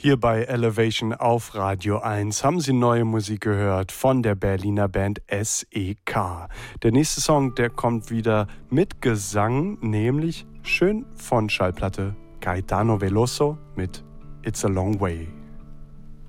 Hier bei Elevation auf Radio 1 haben Sie neue Musik gehört von der Berliner Band SEK. Der nächste Song, der kommt wieder mit Gesang, nämlich schön von Schallplatte Caetano Veloso mit It's a Long Way.